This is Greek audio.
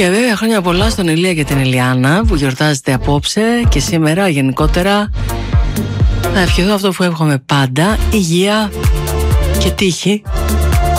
Και βέβαια χρόνια πολλά στον Ηλία και την Ηλιάνα που γιορτάζεται απόψε και σήμερα γενικότερα. Θα ευχηθώ αυτό που εύχομαι πάντα: υγεία και τύχη